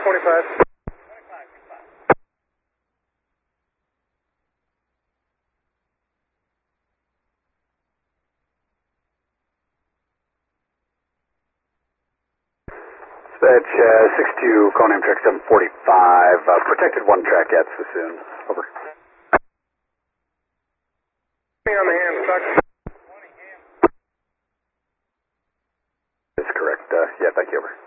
25. Dispatch 62, call name track 745, protected one track at Sassoon. Over. On the hand, Chuck. That's correct. Yeah, thank you, over.